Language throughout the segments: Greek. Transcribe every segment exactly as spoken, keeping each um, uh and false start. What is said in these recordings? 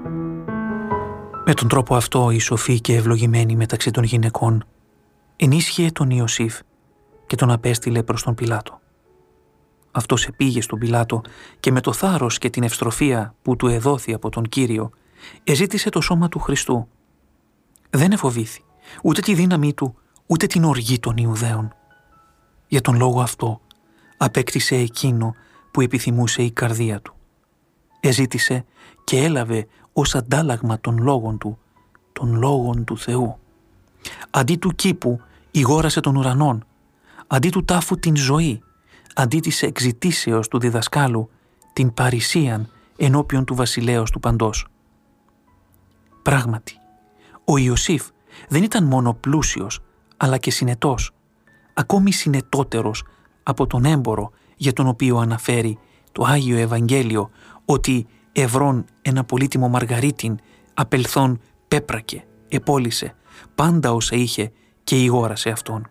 Με τον τρόπο αυτό η σοφή και ευλογημένη μεταξύ των γυναικών ενίσχυε τον Ιωσήφ και τον απέστειλε προς τον Πιλάτο. Αυτός επήγε στον Πιλάτο και με το θάρρος και την ευστροφία που του εδόθη από τον Κύριο εζήτησε το σώμα του Χριστού. Δεν εφοβήθη ούτε τη δύναμή του ούτε την οργή των Ιουδαίων. Για τον λόγο αυτό απέκτησε εκείνο που επιθυμούσε η καρδία του. Εζήτησε και έλαβε ως αντάλλαγμα των λόγων του, των λόγων του Θεού. Αντί του κήπου ηγόρασε των ουρανών, αντί του τάφου την ζωή, αντί της εξητήσεως του διδασκάλου την παρησίαν ενώπιον του βασιλέως του παντός. Πράγματι, ο Ιωσήφ δεν ήταν μόνο πλούσιος, αλλά και συνετός, ακόμη συνετότερος από τον έμπορο για τον οποίο αναφέρει το Άγιο Ευαγγέλιο ότι ευρών ένα πολύτιμο μαργαρίτιν απελθόν πέπρακε, επόλυσε πάντα όσα είχε και ηγόρασε αυτόν.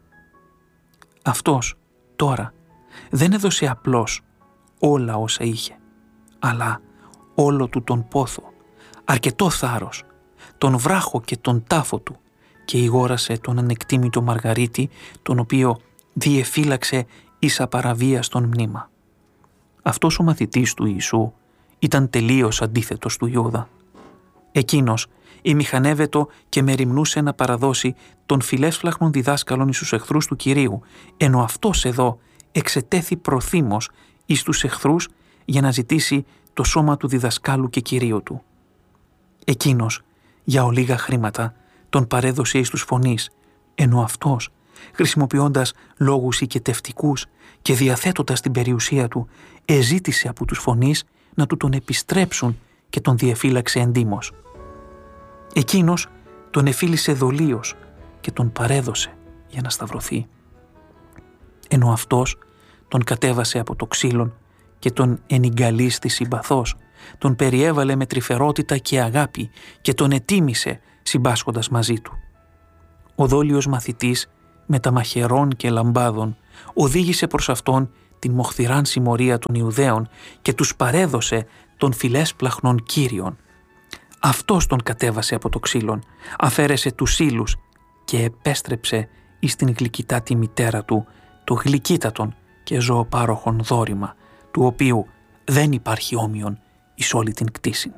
Αυτός τώρα δεν έδωσε απλώς όλα όσα είχε, αλλά όλο του τον πόθο, αρκετό θάρρος, τον βράχο και τον τάφο του και ηγόρασε τον ανεκτήμητο μαργαρίτη, τον οποίο διεφύλαξε εις απαραβίαστον μνήμα. Αυτός ο μαθητής του Ιησού ήταν τελείως αντίθετος του Ιούδα. Εκείνος ημιχανεύετο και μεριμνούσε να παραδώσει τον φιλέσφλαχνον διδάσκαλον εις τους εχθρούς του Κυρίου, ενώ αυτός εδώ εξετέθη προθύμως εις τους εχθρούς για να ζητήσει το σώμα του διδασκάλου και Κυρίου του. Εκείνος για ολίγα χρήματα τον παρέδωσε εις τους φωνείς, ενώ αυτός χρησιμοποιώντας λόγους οικετευτικούς και διαθέτοντας την περιουσία του εζήτησε από τους φωνείς να του τον επιστρέψουν και τον διεφύλαξε εντύμως. Εκείνος τον εφίλησε δολίως και τον παρέδωσε για να σταυρωθεί. Ενώ αυτός τον κατέβασε από το ξύλον και τον ενιγκαλίστη συμπαθώς, τον περιέβαλε με τρυφερότητα και αγάπη και τον ετίμησε συμπάσχοντας μαζί του. Ο δόλιος μαθητής με τα μαχαιρών και λαμπάδων οδήγησε προς αυτόν την μοχθηράν συμμορία των Ιουδαίων και τους παρέδωσε των φιλέσπλαχνων Κύριων. Αυτός τον κατέβασε από το ξύλον, αφαίρεσε τους ύλους και επέστρεψε εις την γλυκητάτη μητέρα του το γλυκύτατον και ζωοπάροχον δόρημα, του οποίου δεν υπάρχει όμοιον εις όλη την κτήση.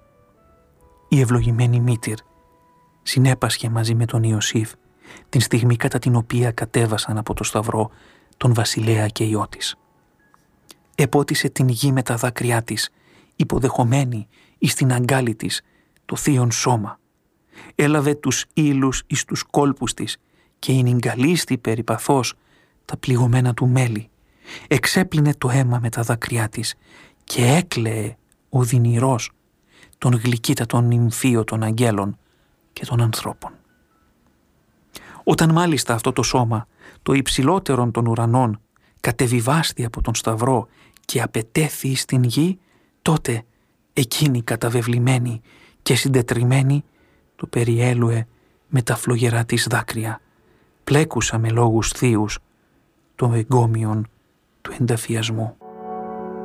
Η ευλογημένη μήτηρ συνέπασχε μαζί με τον Ιωσήφ την στιγμή κατά την οποία κατέβασαν από το σταυρό τον βασιλέα και ιό της. Επότισε την γη με τα δάκρυά της, υποδεχομένη εις την αγκάλη της το θείον σώμα. Έλαβε τους ύλους εις τους κόλπους της και ενιγκαλίστη περιπαθώς τα πληγωμένα του μέλη. Εξέπλυνε το αίμα με τα δάκρυά της και έκλαιε ο δυνηρός τον γλυκύτατον νυμφίο των αγγέλων και των ανθρώπων. Όταν μάλιστα αυτό το σώμα, το υψηλότερον των ουρανών, κατεβιβάστη από τον σταυρό και απετέθη στην γη, τότε εκείνη καταβεβλημένη και συντετριμμένη το περιέλουε με τα φλογερά της δάκρυα, πλέκουσα με λόγους θείους των εγκόμιων του ενταφιασμού.